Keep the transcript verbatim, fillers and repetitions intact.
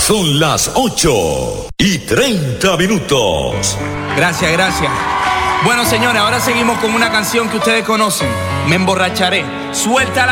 Son las ocho y treinta minutos. Gracias, gracias. Bueno, señores, ahora seguimos con una canción que ustedes conocen. Me emborracharé. Suéltala.